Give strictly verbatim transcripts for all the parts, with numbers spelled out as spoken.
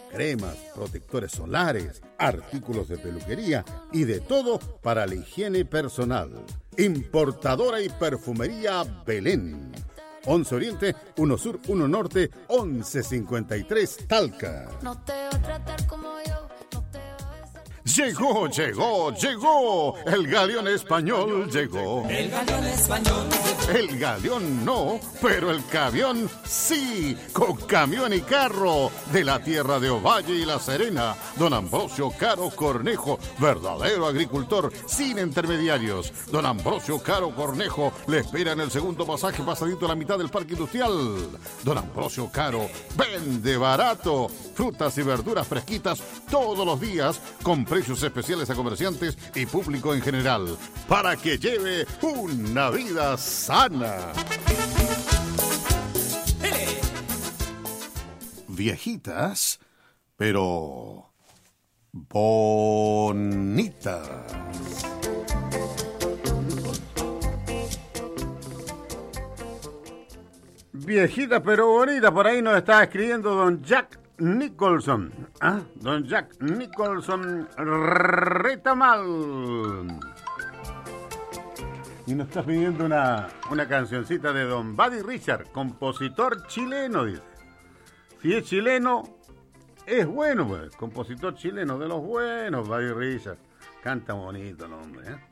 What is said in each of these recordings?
cremas, protectores solares, artículos de peluquería y de todo para la higiene personal. Importadora y perfumería Belén. once Oriente, uno Sur, uno Norte, once cincuenta y tres Talca. No te va a tratar como yo. Llegó, llegó, llegó. El galeón español llegó. El galeón español llegó. El galeón no, pero el camión sí. Con camión y carro de la tierra de Ovalle y La Serena. Don Ambrosio Caro Cornejo, verdadero agricultor sin intermediarios. Don Ambrosio Caro Cornejo le espera en el segundo pasaje pasadito a la mitad del parque industrial. Don Ambrosio Caro vende barato. Frutas y verduras fresquitas todos los días con precios especiales a comerciantes y público en general, para que lleve una vida sana. Viejitas, pero bonitas. Viejita pero bonita, por ahí nos está escribiendo don Jack Nicholson. ¿Ah? Don Jack Nicholson Retamal. Y nos está pidiendo una, una cancioncita de don Buddy Richard, compositor chileno, dice. Si es chileno, es bueno, pues. Compositor chileno de los buenos, Buddy Richard. Canta bonito el hombre, ¿eh?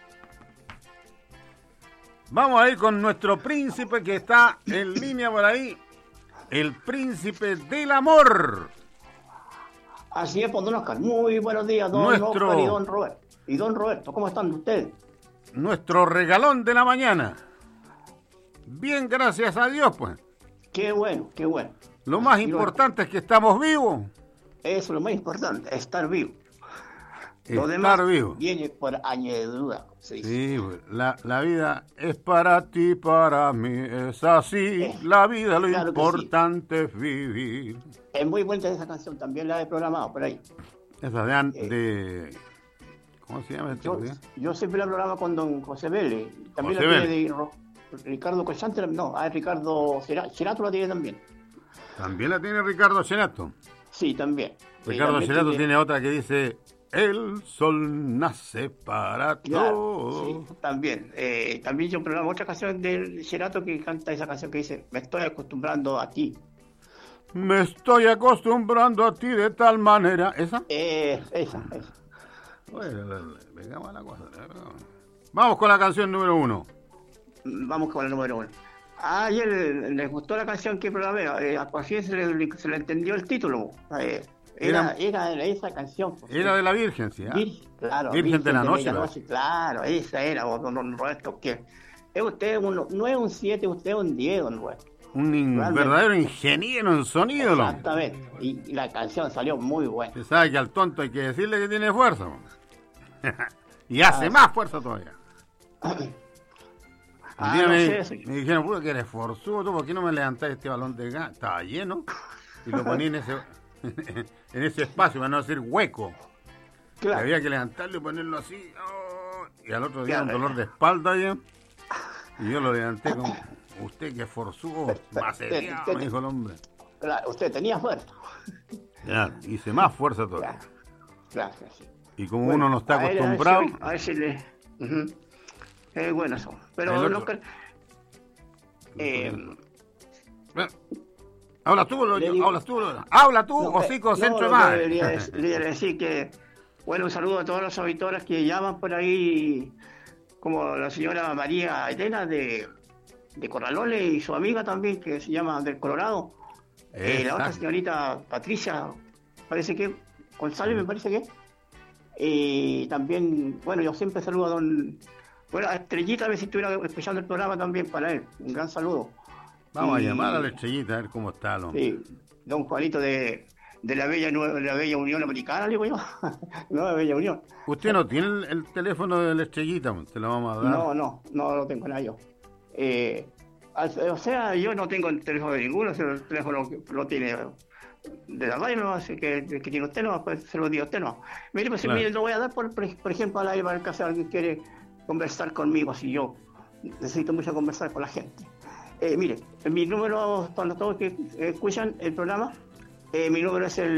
Vamos a ir con nuestro príncipe que está en línea por ahí. El príncipe del amor. Así es, pues, don Oscar. Muy buenos días, don Nuestro... Oscar y don Roberto. Y don Roberto, ¿cómo están ustedes? Nuestro regalón de la mañana. Bien, gracias a Dios, pues. Qué bueno, qué bueno. Lo más Así importante lo... es que estamos vivos. Eso es lo más importante, estar vivo. Estar lo demás vivo. Viene por añadidura. Sí, sí pues, la, la vida es para ti, para mí, es así. Eh, la vida, lo claro importante sí. es vivir. Es muy buena esa canción, también la he programado por ahí. Esa de... Eh, de ¿Cómo se llama? Este yo, yo siempre la programa con don José Vélez. También José la tiene de Ricardo Cochante. No, ah, Ricardo Cerato la tiene también. ¿También la tiene Ricardo Cerato? Sí, también. Ricardo Cerato tiene... tiene otra que dice... El sol nace para claro, todos. Sí, también. Eh, también yo programo otra canción de Cerato que canta esa canción que dice Me estoy acostumbrando a ti. Me estoy acostumbrando a ti de tal manera. ¿Esa? Eh, esa, esa. Bueno, vengamos a la cosa. Vamos con la canción número uno. Vamos con la número uno. A ayer les gustó la canción que programé. Eh, a Paciencia se le, se le entendió el título. Eh, Era, era, era esa canción. Pues, era de la Virgen, ¿sí? ¿eh? Virgen, claro. Virgen, Virgen de la Noche. De la noche claro, esa era, don, don Roberto. Que es usted un, no es un siete, usted es un diez, don Roberto. Un in, verdadero ingeniero en sonido. Exactamente. Y, y la canción salió muy buena. Usted sabe que al tonto hay que decirle que tiene fuerza. Y hace ah, más fuerza todavía. Ah, no me, sé, me dijeron, puta, que eres forzudo, ¿tú por qué no me levantás este balón de gas? Estaba lleno. Y lo ponía en ese... en ese espacio, para no decir hueco. Claro. Había que levantarlo y ponerlo así. Oh, y al otro día claro. un dolor de espalda ya. Y yo lo levanté con usted que es forzudo, maceriado, me dijo el hombre. Claro, usted tenía fuerza. Ya, hice más fuerza todavía. Claro, claro sí. Y como bueno, uno no está acostumbrado. A ver si le. Uh-huh. Es bueno eso. Pero no. Eh, bueno. Habla tú, lo, digo, hablas tú, lo, habla tú, no, hocico, no, centro de madre. Le debería decir que, bueno, un saludo a todas las auditoras que llaman por ahí, como la señora María Elena de, de Corralones y su amiga también, que se llama del Colorado. Eh, la otra señorita Patricia, parece que, González me parece que. Y también, bueno, yo siempre saludo a don, bueno, a Estrellita, a ver si estuviera escuchando el programa también para él. Un gran saludo. Vamos y, a llamar a la Estrellita a ver cómo está el hombre. Sí, don Juanito de, de la bella de la bella Unión Americana, digo yo. No, la Bella Unión. ¿Usted no tiene el, el teléfono de la Estrellita? ¿Te lo vamos a dar? No, no, no lo tengo nada yo. Eh, o sea, yo no tengo el teléfono de ninguno, el teléfono lo tiene de la radio, no, así que, que tiene usted, no, pues se lo digo a usted, no. Mire, pues claro. Mire, lo voy a dar, por, por ejemplo, a la para el caso de alguien quiere conversar conmigo, si yo necesito mucho conversar con la gente. Eh, mire, mi número, para todos que escuchan el programa, eh, mi número es el